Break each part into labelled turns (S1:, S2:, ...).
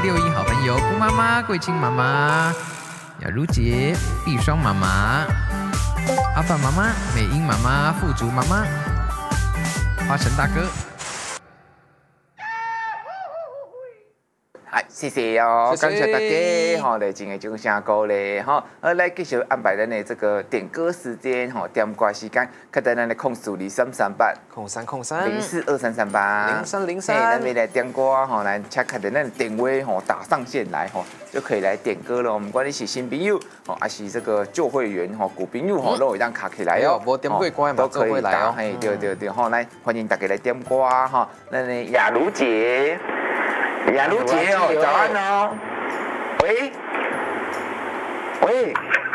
S1: 161好朋友姑妈妈、桂青妈妈、雅茹姐、碧霜妈妈、阿范妈妈、美英妈妈、富竹妈妈、花神大哥。
S2: 谢谢哦，
S1: 谢谢
S2: 感谢大家吼，来今日钟声歌咧吼，来继续安排咱的这个点歌时间吼，点歌时间，看在咱的控诉2338、042338、
S1: 0303，
S2: 咱们来点歌吼，来请看在咱的电话吼打上线来吼，就可以来点歌了。我们管你是新朋友吼，还是这个旧会员吼、古朋友吼，都会当卡起来哦。
S1: 无点过歌
S2: 都可以打，嘿，对吼，来欢迎大家来点歌哈。咱的雅茹姐。雅茹姐哦，早安哦。喂，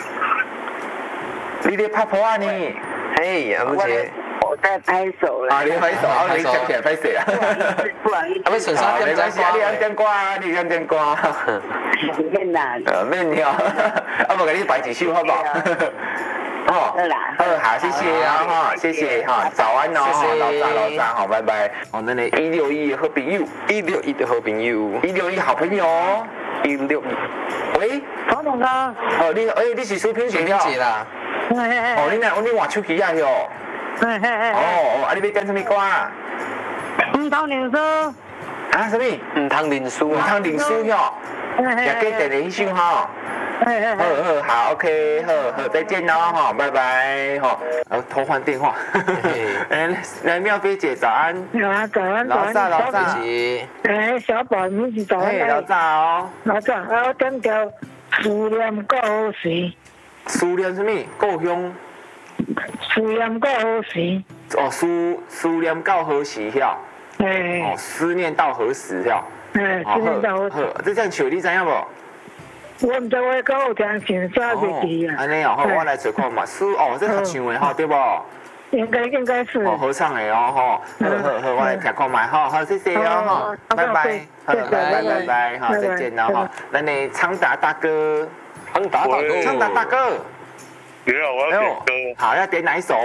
S2: 你在拍拖啊你？
S1: 嘿，雅茹姐，
S3: 我在拍手了。
S2: 啊，你拍手，你接起来拍谁啊？
S3: 不好意思，
S1: 要顺便
S2: 没关系，你按点歌啊，你按点歌。
S3: 免啦。
S2: 免了，我给你摆几首好不好？哦，好，谢谢啊哈，谢谢哈，早安哦，老张好，拜拜。哦，那里161的好朋友
S1: 161的好朋友
S2: ，161好朋友
S1: ，161。
S2: 喂，
S3: 黄总哥。
S2: 哦，你是苏萍姐
S1: 啦？
S2: 哦，你换手机啊哟？哦，你要点什么歌啊？
S3: 唔通认输。
S2: 啊，什么？
S1: 唔通认输啊？
S2: 唔通认输哟。也给点的一首哈。好 ，OK， 好，再见喽哈，拜拜哈。偷换电话。来，妙菲姐早安。
S3: 早安。
S2: 老早。
S3: 小宝，你是早安。
S2: 老早。
S3: 我点条思念够好时。
S2: 思念什么？故乡。
S3: 思念够好时。
S2: 哦，思念到何时晓？哦，思念到何时晓？
S3: 思念到何时？
S2: 这样曲你知影无？
S3: 我唔知我刚有听唱啥袂记啊。
S2: 安尼哦，我来找看嘛。这合唱的吼，对不？
S3: 应该是。
S2: 哦，合唱的哦，好，我来听看嘛，好，谢谢哦，拜拜，拜，好，再见喽哈。那你昌达大哥，
S4: 昌达
S2: 大哥，
S4: 你好，我要点歌。
S2: 好，要点哪一首？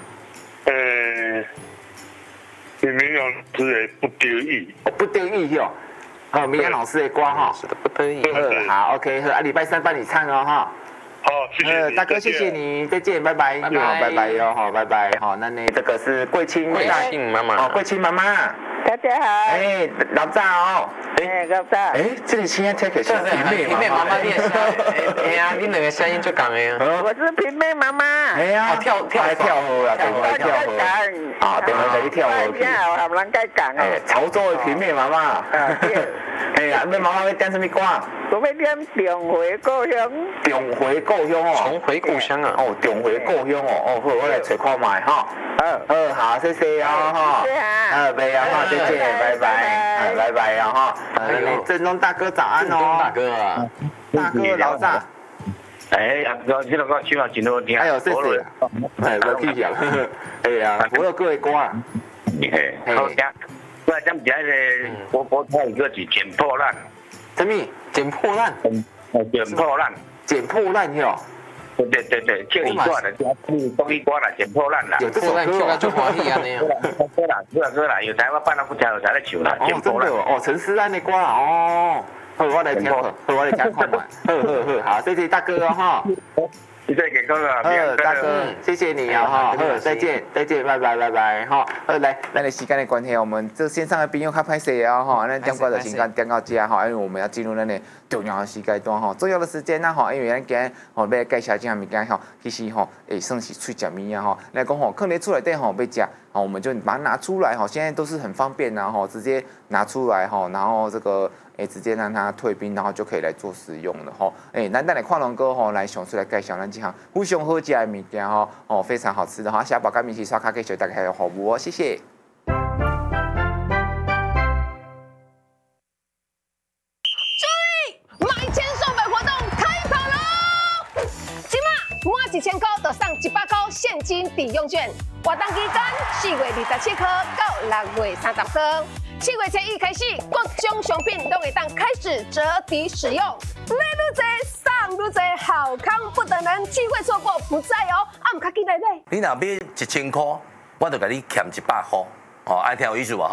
S4: 明阳老师的不得已。
S2: 不得已哟。好，明阳老师的歌哈，
S1: 不得已。
S2: 好 ，OK， 好，礼拜3帮你唱哦哈。
S4: 好，谢谢
S2: 大哥，谢谢你，再见，拜拜，拜拜哟，好，拜拜，好，那你这个是桂青
S1: 妈妈，
S2: 桂青妈妈，
S3: 大家好。
S2: 老早哦，
S3: 老早。
S2: 这里现在听起是平妹妈妈，
S1: 你的声音，哎呀，你两个声音就讲的呀。
S3: 我是平妹妈妈。
S2: 哎呀，跳舞啦，电话跳舞。啊，电话在你跳舞去。
S3: 啊，唔能该讲啊。
S2: 潮州的平妹妈妈。哎呀，你妈妈要点什么歌？
S3: 我要点重回故乡。
S2: 重回故乡哦。
S1: 重回故乡啊。
S2: 哦，重回故乡哦。好，我来找看卖哈。好，谢谢哦哈。没有哈，再见，拜拜，拜拜呀哈。正宗大哥早安哦。
S1: 大哥啊。
S2: 大哥老早。
S4: 这个歌起码真好听。
S2: 哎呦，谢谢。我记下。哎呀，我有各位歌啊。
S4: 好听。我讲一个，我看一个是捡破烂。
S2: 什么？捡破烂？捡破烂哟。
S4: 对，叫一挂的，东一挂啦，捡破烂啦。
S2: 有这首歌
S1: 就欢喜安尼啊。
S4: 歌啦，有台我办了不跳，有台来唱啦。
S2: 哦，真的哦，陈思安的歌啦哦。好，我来听，我来听看嘛。好，谢谢大哥哦哈。
S4: 谢谢给哥哥。
S2: 大哥，谢谢你啊哈。再见，拜拜哈。来，那的时间的关系，我们这线上的朋友较歹势啊哈，咱点歌就先点到这哈，因为我们要进入咱的重要的时间段哈，重要的时间呐哈，因为咱今日吼要介绍这项物件吼，其实吼会算是脆食物啊哈，来讲吼，放在厝内底吼要食。好，我们就把它拿出来哈，现在都是很方便然后直接拿出来哈，然后这个直接让它退冰，然后就可以来做使用了哈。咱来看龙哥吼来详细来介绍咱这项非常好食的物件哈，非常好吃的哈，小宝跟米奇刷卡给小大家还有服务哦，谢谢。
S5: 1000块就送100块现金抵用券，活动期间4月27号到6月30号，7月初一开始，各种商品都会当开始折抵使用，买愈多送愈多，好康不等人，机会错过不再哦，唔卡记来买。
S6: 你若买1000块，我就给你欠100块，爱听有意思无吼？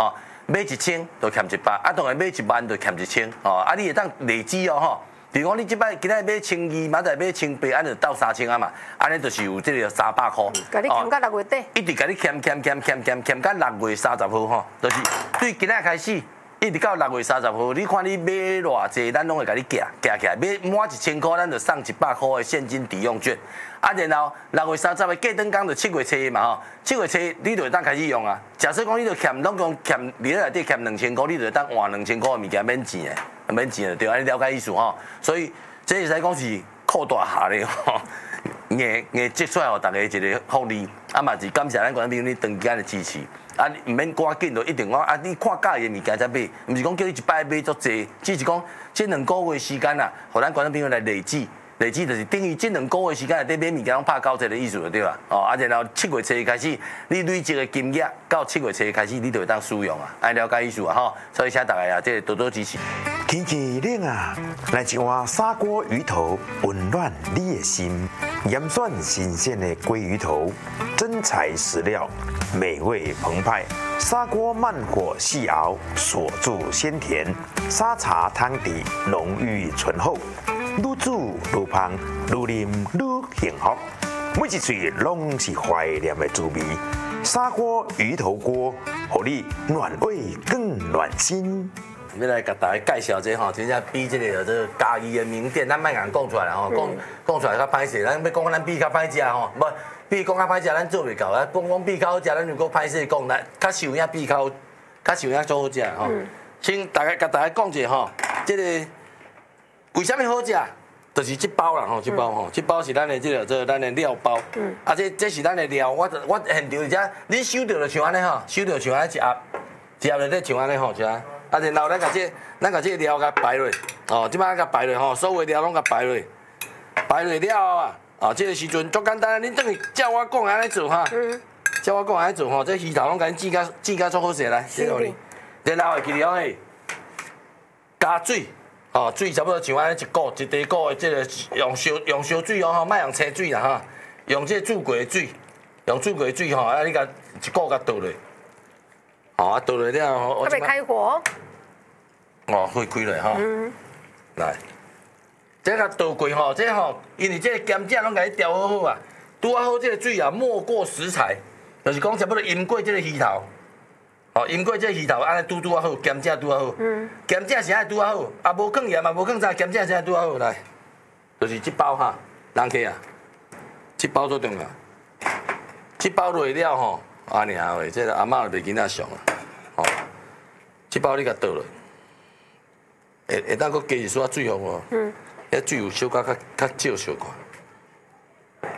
S6: 买1000就欠100，啊，当然买10000就欠1000，哦，啊，你会当累积哦，吼。比如讲，你即摆今仔买1200，明仔买1800，安就到3000啊嘛，安尼就是有这个300块。
S5: 甲你欠到6月底。
S6: 一直甲你欠到6月30号吼，就是对今仔开始。一直到6月30号，你看你买偌济，咱拢会甲你夹起来，买满1000块，咱就送100块的现金抵用券。啊，然后6月30号过灯工就7月初嘛吼，7月初你就会当开始用啊。假设讲你就欠总共欠你内底欠2000块，你就会当换2000块的物件免钱的，免钱的对，安尼了解意思吼。所以这会使讲是扩大下咧吼，硬积出来互大家一个福利，啊嘛是感谢咱观众朋友你长期的支持。啊，唔免赶紧就一定讲啊！你看介意的物件才买，唔是讲叫你一摆买足济，只是讲这2个月时间啊，互咱观众朋友来累积，就是等于这2个月时间内底买物件拢拍90%的意思就对啦。哦，啊，然后7月初开始，你累积的金额到7月初开始，你就会当使用啊，爱了解意思啊吼。所以请大家啊，这多多支持。
S7: 天气冷啊，来一碗砂锅鱼头，温暖你的心。盐酸新鲜的鲑鱼头，真材实料，美味澎湃。砂锅慢火细熬，锁住鲜甜。沙茶汤底浓郁醇厚，愈煮愈香，愈啉愈幸福。每一嘴拢是怀念的滋味。砂锅鱼头锅，让你暖胃更暖心。
S6: 要来甲大家介绍这吼，真正比这个家己的名店，咱莫硬讲出来吼，讲出来较歹势。咱要讲咱比较歹食吼，无比讲较歹食，咱做袂到啊。讲比较好食，咱如果歹势讲，咱较受影比较做好食吼。先甲大家讲者吼，这个为虾米好食？就是这包啦吼，这包是咱的咱的料包。啊，这是咱的料，我现场而且恁收到就像安尼吼，收到像安尼一盒内底像安尼吼，是啊。啊，然后咱甲这料甲摆落，哦，即摆甲摆落吼，所有料拢甲摆落了后啊，啊，这个时阵足简单，恁等于照我讲安尼做哈，照我讲安尼做吼，这鱼头拢甲恁煎甲足好势来，这互你，然后会记了嘿，加水，哦，水差不多像安尼一股的这个用烧水哦吼，莫用清水啦哈，用这煮过的水，吼，啊，你甲一股甲倒落。哦，啊，倒落了吼，
S5: 还袂开火。
S6: 哦，开落吼。来，这个倒过吼，这吼，因为这个咸酱拢甲你调好好啊，拄啊好这个水啊，没过食材，就是讲差不多淹过这个鱼头，哦，淹过这个鱼头，安尼拄啊好，咸酱拄啊好。咸酱是安尼拄啊好，啊无放盐嘛，无放啥，咸酱是安尼拄啊好来，就是这包哈，人客啊，这包做重要，这包落了吼。安尼啊喂，这个阿嬷就袂囡仔上啊，吼，这包你甲倒落，会当搁加一撮水互无？迄水有小较少小看。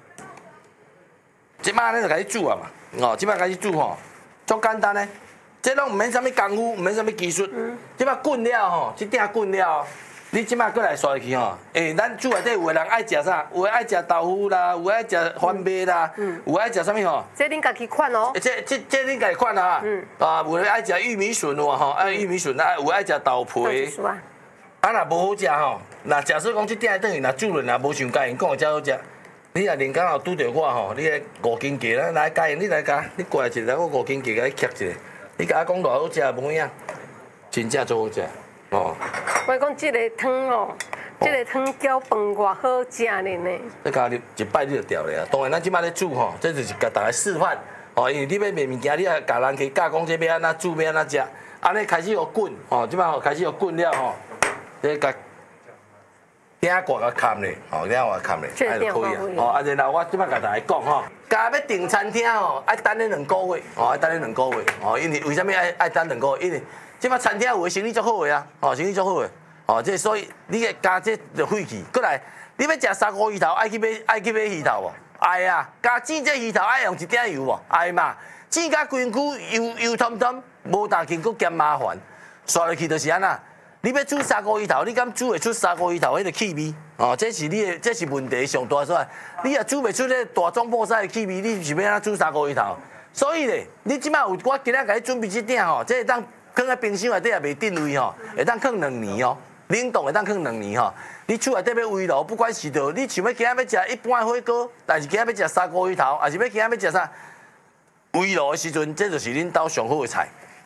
S6: 即摆咱就开始煮啊嘛，哦，即摆开始煮吼，足简单嘞，这拢毋免啥物功夫，毋免啥物技术，即摆滚了吼，即鼎滚了。你即摆过来刷入去吼，咱厝内底有个人爱食啥？有个爱食豆腐啦，有个爱食番麦啦，有个爱食啥物吼？
S5: 这恁家己款哦。
S6: 这恁家己款啊。啊，有个爱食玉米笋喎吼，爱玉米笋啊，有个爱食豆皮。啊，若无好食吼，若假设讲即鼎等于若煮了，若无想甲因讲才好食。你若连刚好拄着我吼，你个5斤价，咱来甲因，你来甲，你过来一个，我5斤价甲你夹一个，你甲我讲偌好食无影，真正足好食。哦，
S5: 我讲这个汤哦，这个汤搅饭偌好食呢。
S6: 这家己一摆你就调了啊！当然，咱即摆咧煮吼，这就是甲大家示范哦。因为你要卖物件，你也甲人去教讲这要安怎煮，要安怎食，安尼开始有滚哦，即摆吼开始有滚了吼，这甲鼎挂甲砍咧，哦，鼎挂砍咧，安就可以啊。哦，啊，然后我即摆甲大家讲吼，家要订餐厅吼，爱等咧2个月，哦，爱等咧2个月，哦，因为为什么爱等2个月？因为即摆餐厅有诶生意足好诶啊，哦，生意足好诶，哦，这所以你个加这就费气。过来，你要食砂锅鱼头，爱去买鱼头无？爱啊，加煎这鱼头爱用一点油无？爱嘛，煎甲规身油通通，无大劲，佫嫌麻烦。刷落去就是安那。你要煮砂锅鱼头，你敢煮会出砂锅鱼头迄个气味？哦，这是问题上大所在。你也煮袂出迄大中破塞的气味，你是要安怎煮砂锅鱼头？所以咧，你即摆有我今仔甲你准备这鼎吼，这会当。放在冰箱内底也袂定位吼，会当放2年哦，冷冻会当放2年吼。你厝内底要围炉，不管是着你想要今仔要食一般火锅，但是今仔要食砂锅鱼头，还是要今仔要食啥围炉的时阵，这就是恁兜上好的菜。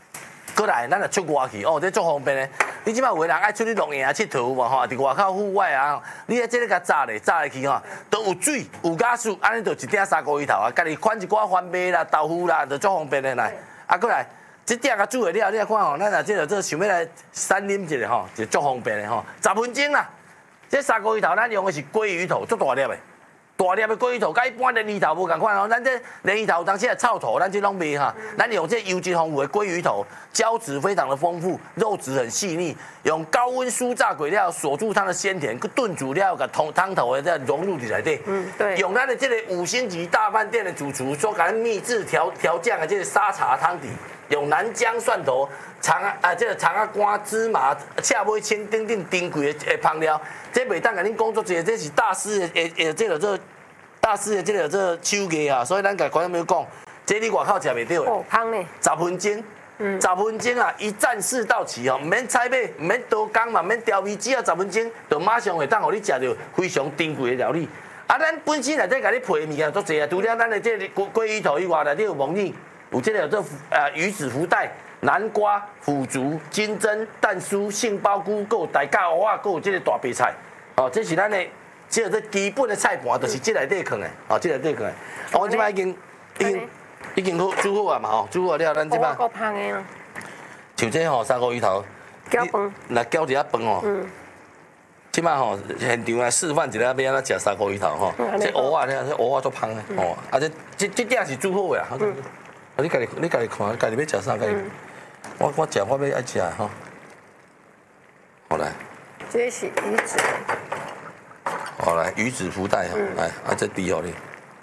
S6: 过来，咱就出外去哦，这足方便的。你即摆有个人爱出去露营啊、佚佗无吼，伫外口户外啊，你喺这个甲炸咧，炸下去吼，都有水、有加水，安尼就一鼎砂锅鱼头啊，家己款一寡番麦啦、豆腐啦，就足方便的来。啊，过来，这鼎甲煮下了，你来看吼，咱若这想要来三啉一下吼，就足方便的吼，10分钟啦。这砂锅鱼头咱用的是鲑鱼头，足大粒的。大粒的鲑鱼头，甲一般的鱼头无共款哦。咱这鲢鱼头当时系臭头，咱这拢卖哈。咱用这优质丰富的鲑鱼头，胶质非常的丰富，肉质很细腻，用高温酥炸鬼料锁住它的鲜甜，炖煮料甲汤头的再融入进来底。
S5: 对。
S6: 用咱的这个5星级大饭店的主厨所给咱秘制调酱的这个沙茶汤底，用南姜蒜头、长啊干、芝麻、赤尾青等等珍贵的香料。这袂当甲恁工作者，这是大师的这个大师的这个手艺啊，所以咱甲观众朋友讲，这你外口食袂到的。
S5: 哦，香呢
S6: ？10分钟，10分钟啊，一站式到齐哦，唔免菜买，唔免刀工嘛，唔免调味，只要10分钟，就马上会当互你食到非常珍贵的料理。啊，咱本身内底甲你配的物件足侪啊，除了咱的这鲑鱼头以外，内底有蘑芋，有这个鱼子福袋。南瓜、腐竹、金针、蛋酥、杏鲍菇，还有大甲蚵仔，还有这个大白菜。哦，这是咱的，这个基本的菜盘，就是这内底放的。哦，这内底放的。我即摆已经好煮好啊嘛吼，煮好了，咱即摆。
S5: 够香的啊！
S6: 像这吼砂锅鱼头，
S5: 搅饭，
S6: 来搅一下饭吼。即摆吼现场来示范一下要安怎食砂锅鱼头吼。这蚵仔，这蚵仔足香的哦。啊，这鼎是煮好的啊。你家己看，家己要食啥家己。我食，我要爱食吼。好来。
S5: 这是鱼子。
S6: 好来，鱼子福袋哈，来啊，这滴哦你。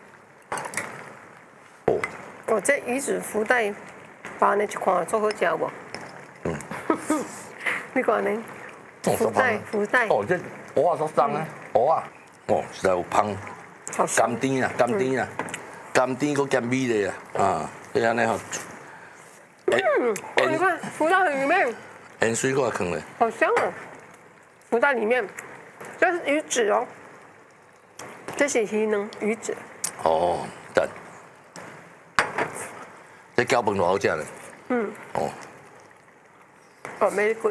S5: 哦，这鱼子福袋，把你一看做好食无？你看呢？福袋。
S6: 哦，这蚵仔足香啊，蚵仔，哦，实在有香。甘甜啊，甘甜啊，甘甜搁兼味的啊，这安尼吼。
S5: 你看福袋里面，
S6: 盐水搁放咧，
S5: 好香啊！福袋里面，这是鱼子哦，这是鱼呢，鱼子。
S6: 哦，赞。这搅饭偌好食咧。哦。
S5: 哦，美贵。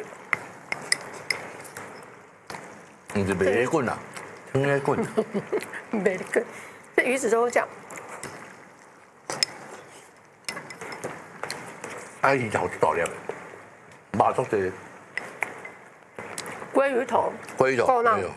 S6: 唔是美棍啊，青棍。
S5: 美贵，这鱼子都好食。
S6: 哎，鱼头大粒，肉足济。
S5: 鲑鱼头。
S6: 鲑鱼头。
S5: 够辣。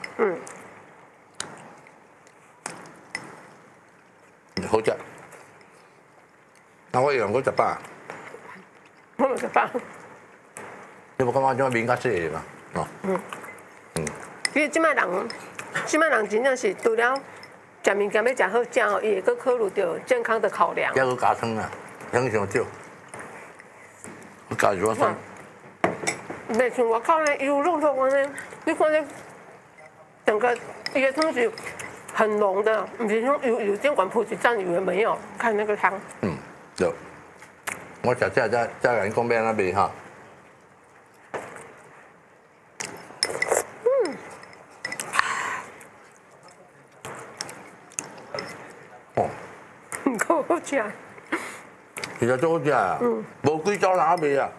S6: 好食。那我用过食饱。
S5: 我冇食饱。
S6: 你无感觉种面较细嘛？哦。
S5: 其实即摆人真正是除了食物件要食好食哦，伊会搁考虑到健康的考量。
S6: 还有加汤啊，汤上少。我加入汤。
S5: 袂像外口呢，有肉肉安尼，你看呢，整个伊的汤是很浓的，不是像有监管普及站以为没有，看那个汤。
S6: 对。我食这再甲你讲要安怎卖哈。
S5: 够好食。
S6: 其实足好食啊，无几招人卖啊。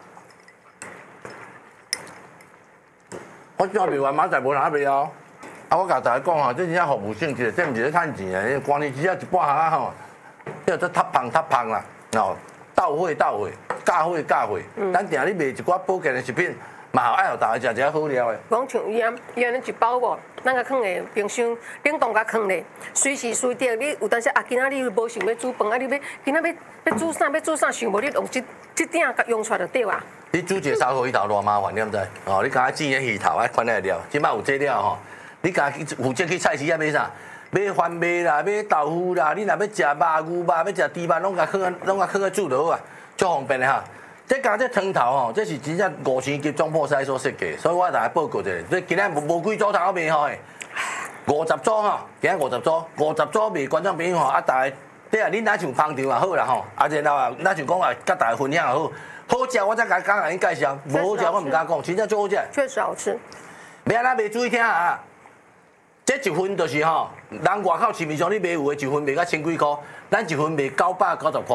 S6: 我怎卖完马仔无人卖啊？啊，我甲大家讲吼，这真正服务性质，这毋是咧趁钱的，光年只要一半下吼，叫做太芳啦，哦，到货，价货，咱定咧卖一寡保健的食品，嘛爱互大家食一下好料的。
S5: 讲像伊安尼一包无，咱甲放咧冰箱冷冻甲放咧，随时随地你有当时啊，今仔日无想要煮饭啊，你今仔要煮啥，想无你用这鼎甲用出来就对啊。
S6: 你煮一个砂锅鱼头偌麻烦，你毋知？哦，你敢煮个鱼头啊，款个料，即摆有这料吼，你敢负责去菜市啊买啥？买番麦啦，买豆腐啦，你若要食肉牛肉，要食猪肉，拢甲放去煮就好啊，足方便的哈。这讲这汤头吼，这是真正5星级总铺师所设计，所以我大家报告一下，这今仔无几组头卖吼诶，50组吼，今仔50组卖观众朋友吼，啊大家，对啊，恁哪像捧场也好啦吼，啊然后啊，哪像讲啊，甲大家分享也好，好食我才敢甲恁介绍，无好食我唔敢讲，真正最好食。
S5: 确实好吃。
S6: 要安怎卖注意听啊！这一份就是吼，人外口市面上你卖有诶一份卖到1000几块，咱一份卖990块，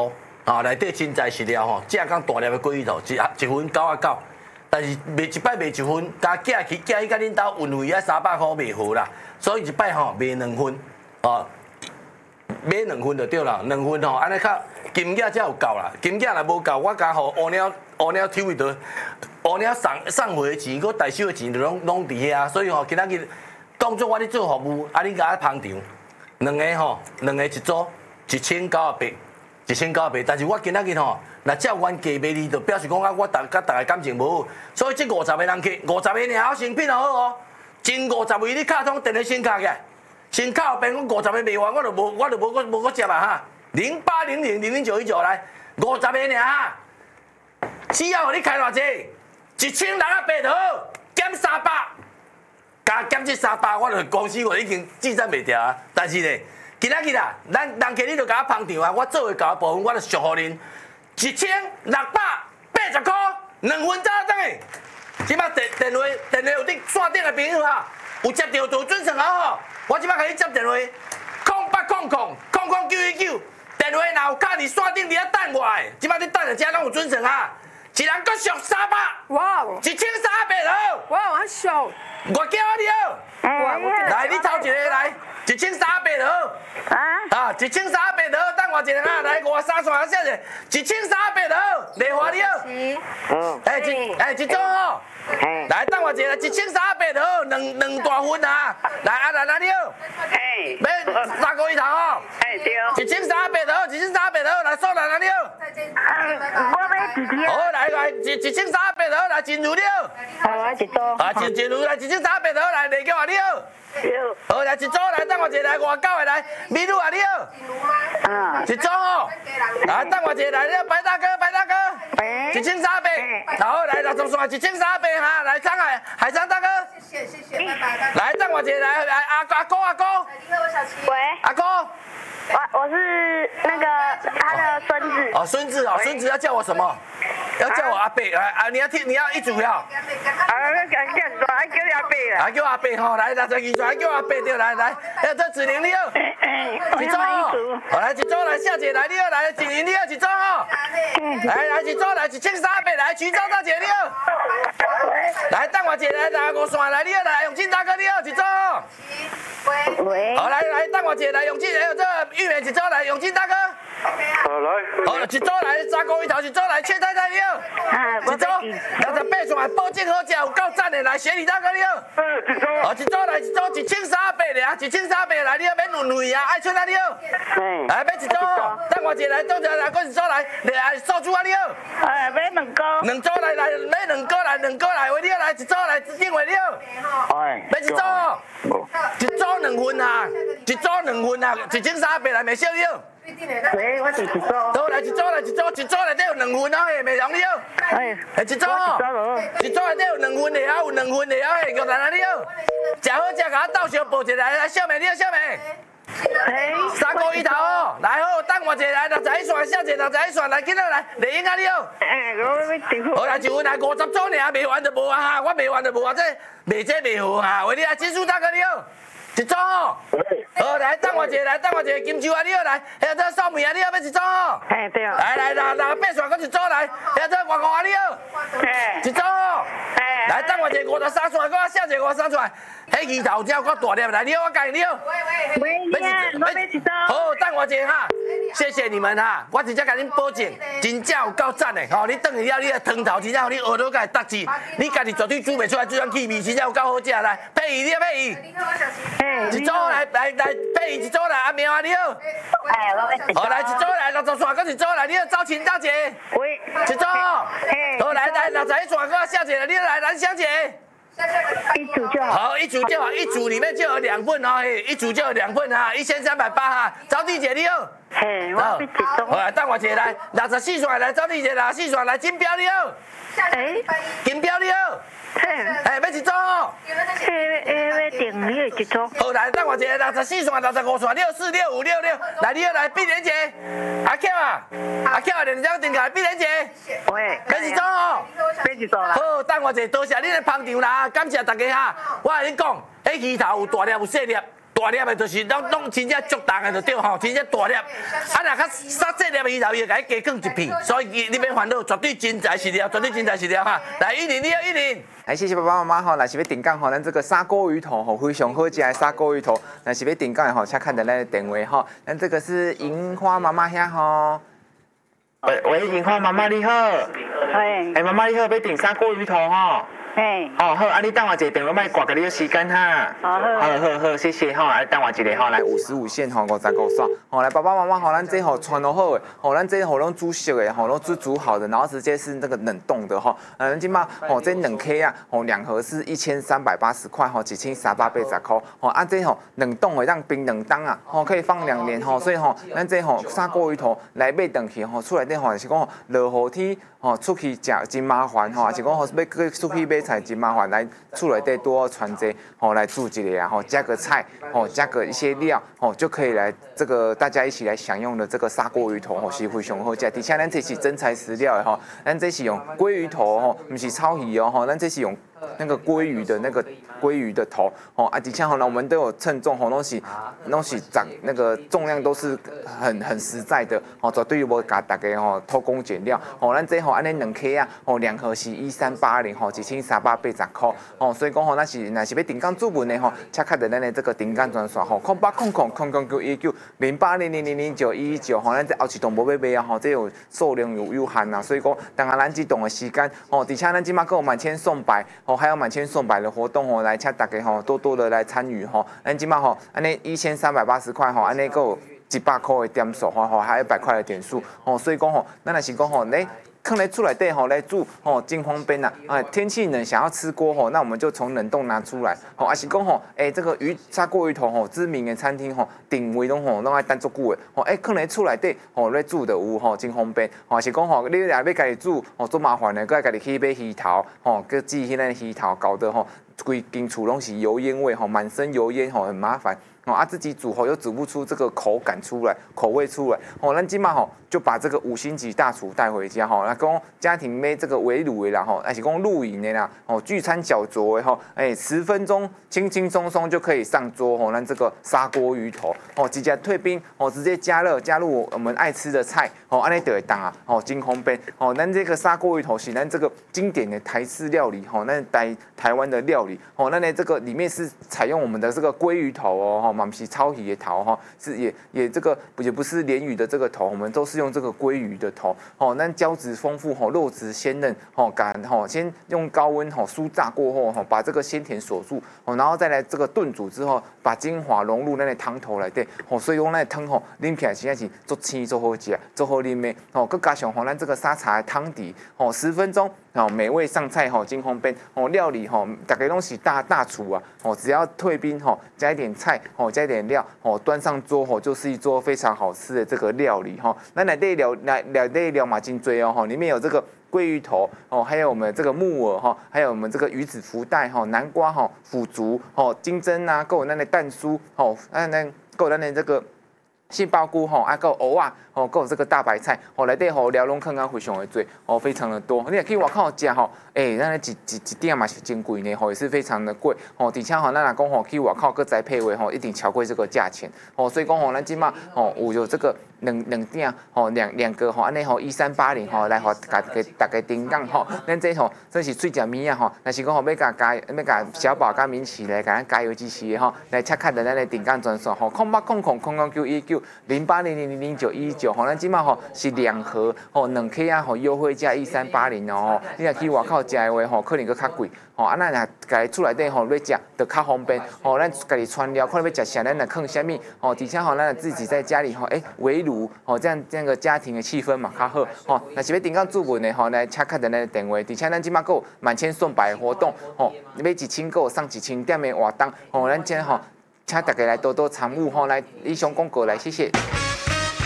S6: 哦，内底真材实料吼，正港大粒的鲑鱼头，一份9.9，但是卖一摆卖1份，加寄去甲恁兜运费啊300块卖好啦，所以一摆吼卖2份，哦，买2份就对啦，2份吼安尼较金额才有够啦，金额若无够，我加互乌鸟抽伊倒，乌鸟送回的钱，佮代收的钱就拢伫遐，所以吼今仔日当作我咧做服务，啊你甲我捧场，2个一组1980，1980，但是我今仔日吼，若照原价卖你，就表示讲啊，我甲大家感情无好，所以这50个人客，50个尔成品好哦，前50位你卡通电话先卡起，先卡后边讲50个卖完，我就无搁接啊哈，0800000919来50个尔哈，只要互你开偌济，1680好，减300，加减这300，我就公司我已经记账袂掉啊，但是呢。今仔日啊，咱人客你就甲我捧场啊！我做会到的部分，我就续互恁1680块，2份早等下。即摆电话有顶线顶的朋友哈，有接到就准算好吼。我即摆甲你接电话，08000099，电话若有卡伫线顶伫遐等我的，即摆你等下遮拢有准算哈。一人搁续300，
S5: 哇
S6: ，1380好。
S5: 哇，我俗。
S6: 我叫你好，来你头一个来。1380好，啊，1380好，等我一下啊，来53线啊，小姐，1380好，丽华你好，一组好，来等我一下，1380好，两大份啊，来啊兰你好，要3个鱼头哦，对，1380好，1380好，来数兰你好，
S3: 我要弟弟。
S6: 好来1380好，来真如你好，
S3: 我一组。
S6: 啊真如来1380好，来丽叫你好。好，来一组来，等我一下来外9个来，美女啊你好，一组吼，来等我一下来，白大哥，1380，好来60线1380哈，来张海昌大哥，
S5: 谢谢，拜拜。
S6: 来等我一下来，阿哥，
S5: 你好，我小琪。
S3: 喂，
S6: 阿哥，
S3: 我是那个他的孙子。
S6: 哦，孙子要叫我什么？要叫我阿伯，你要一组要。
S3: 叫你阿伯啊。
S6: 啊，叫阿伯吼，来62线叫阿伯对，来，这子玲你好，一组吼，好来一组来，小姐来你好，来子玲你好一组吼，来一组来1380来，徐州大姐你好，来等我一下来65线来你好，来永进大哥你好一组吼，
S3: 喂。
S6: 好来等我一下来永进，还有这玉美一组来永进大哥，
S4: 好来，
S6: 好一组来3个鱼头一组来최太太你好，一组68线保证好食有够赞的来雪里大哥你好。哦，一组来一组1380尔，1380来，你好免运费啊，爱出啊你好，来买一组哦，等我一下来，倒一下来，搁一组来，来素珠啊你好，
S3: 买2个。
S6: 两组来买2个来，喂你好来一组来，定位你好，买一组哦，一组2份啊，一组2份啊，1380来，袂少你好。
S3: 喂，我是一组。
S6: 好来一组内底有2份啊，嘿，袂容你好，一组哦，一组内底有2份的啊，有2份的啊，嘿，玉兰啊你好，食好食，甲我倒小报一来，来小妹你好，小妹。3个鱼头哦，来好，等我一下来61线，小姐61线来，今仔来，丽英啊你好，好来一份来50组尔，卖完就无啊哈，我卖完就无啊，这卖好哈，为你来金叔大哥你好，一组哦，好来等我一下，金秋啊你好来，还有这少梅啊你好，要一组哦，
S3: 对啊。
S6: 来68线搁一组来，还有这外公啊你好，一组哦，来等我一下53线，搁小姐53线，迄鱼头只有搁大粒来，你好我介你好。好，等我一下哈，谢谢你们哈，我直接甲恁保证，真正有够赞的吼，你转去了，你的汤头真正互你学到甲搭字，你家己绝对煮袂出来这种气味，真正有够好食来，配鱼你要配鱼，一组来配鱼一组来，阿苗啊你好，好来一组来60线，搁一组来，你好赵琴大姐，一组，好来61线，搁小姐，你好来蓝小姐。
S3: 一组就好。
S6: 好，一组就好，一组里面就有2份哦，一组就有2份哈，1380哈。招娣姐你好，好来等我一下来，64线来，招娣姐64线来，金标你好，金标你好，要一组哦，
S3: 要订你一组。
S6: 好来等我一下，64线、65线、64、65、66，来你好来，碧莲姐，阿 Q 啊，连江订来，碧莲姐，要一组哦，好，等我一下，多谢你的捧场啦，感谢大家哈，我甲你讲，迄鱼头有大粒有细粒。 大粒的，就是拢真正足重的就对吼，真正大粒。啊，若较杀这粒鱼头，伊会甲你加放一片，所以你免烦恼，绝对真材实料，绝对真材实料哈。来，玉玲，你要玉玲。
S2: 来，谢谢爸爸妈妈哈。若是要订购吼，咱这个砂锅鱼头吼，非常好食的砂锅鱼头。若是要订购的吼，请看咱的电话哈。咱这个是樱花妈妈遐吼。喂，樱花妈妈你好。
S3: 嘿，
S2: 妈妈你好，要订砂锅鱼头吼。
S3: 嘿，
S2: 好，啊，你等我一下，电话莫挂给你的时间哈。好，谢谢哈，来等我一下哈，来55线吼，59线，好，来爸爸妈妈吼，咱这吼穿好好的，吼，咱这吼拢煮熟的，吼，拢煮好的，然后直接是那个冷冻的哈，咱今嘛吼这2 K 啊，吼2盒是1380块吼，1380块，吼，啊这吼冷冻的让冰冷冻啊，吼可以放2年吼，所以吼咱这吼砂锅鱼头来买回去吼，出来底吼是讲落雨天吼出去食真麻烦吼，也是讲吼要出去买菜真麻烦，来厝内底多传这吼来煮一个啊吼，加个菜吼，加个一些料吼，就可以来这个大家一起来享用的这个砂锅鱼头吼，是非常好食。而且咱这是真材实料的吼，咱这是用鲑鱼头吼，不是草鱼哦吼，咱这是用那个鲑鱼的那个鲑鱼的头吼啊，底下吼呢我们都有称重吼，拢是长那个重量都是很实在的吼，绝对无甲大家吼偷工减料吼，咱这吼安尼2 K 啊吼2盒是1380吼，1380块吼，所以讲吼若是要订购注文的吼，请看着咱的这个订购专线吼，080000191109吼，咱这后一栋无要卖啊吼，这有数量有限啊，所以讲当然咱这栋的时间吼，而且咱今嘛还有满千送百吼，还有满千送百的活动吼，来请大家吼多多的来参与吼，咱今嘛吼安尼1380块吼，安尼还有100块的点数吼，还有100块的点数吼，所以讲吼，咱若是讲吼，放在厝内底吼来煮吼，真方便呐！天气冷想要吃锅吼，那我们就从冷冻拿出来吼，还是讲吼，这个砂锅鱼头吼，知名的餐厅吼，定位拢吼，拢爱等足久的吼，放在厝内底吼来煮就有吼，真方便。还是讲吼，你若要家己煮吼，做麻烦的，搁要家己去买鱼头吼，搁煮迄个鱼头，搞得吼规间厝拢是油烟味吼，满身油烟吼，很麻烦。自己煮吼又煮不出这个口感出来，口味出来。咱今嘛吼就把这个5星级大厨带回家吼，来讲家庭买这个围炉的啦吼，还是讲露营的啦，聚餐小酌的吼，10分钟轻轻松松就可以上桌吼。咱这个砂锅鱼头直接退冰直接加入我们爱吃的菜安尼就会当啊真方便咱这个砂锅鱼头是咱这个经典的台式料理咱台湾的料理咱的这个里面是采用我们的这个鲑鱼头嘛不是草鱼的头是也这个也不是鲢鱼的这个头，我们都是用这个鲑鱼的头那胶质丰富肉质鲜嫩先用高温酥炸过后把这个鲜甜锁住然后再来这个炖煮之后，把精华融入那个汤头内底所以讲那个汤啉起来实在是足鲜足好食足好啉的佮加上咱这个沙茶的汤底10分钟美味上菜真方便料理大家拢是大厨啊只要退冰加一点菜加一点料端上桌就是一桌非常好吃的这个料理那内底料嘛真多里面有这个鲑鱼头还有我们这个木耳还有我们这个鱼子福袋南瓜腐竹金针啊，还有咱的蛋酥还有咱的这个杏鲍菇还有蚵仔还有这个大白菜内底料拢放啊非常的多非常的多。你也去外口吃咱一点嘛是真贵呢也是非常的贵而且咱若讲去外口搁再配位一定超过这个价钱所以讲咱今嘛有这个两点两个安尼1380来给大家订购咱这真是最食面啊但是讲要甲小宝甲明启来甲咱加油支持的来请看咱的订购专线0800000919 0800000919咱即马是2盒2 K 啊优惠价1380你若去外口食的话可能佫较贵咱若家己厝内底要食就较方便咱家己穿料看要食啥咱若放啥物而且咱自己在家里围炉这样个家庭的气氛嘛较好若是要订购注文的来请看咱的电话而且咱即马佫有满千送百的活动买1000个送1000点的活动咱这请大家来多多参与来以上广告来谢谢。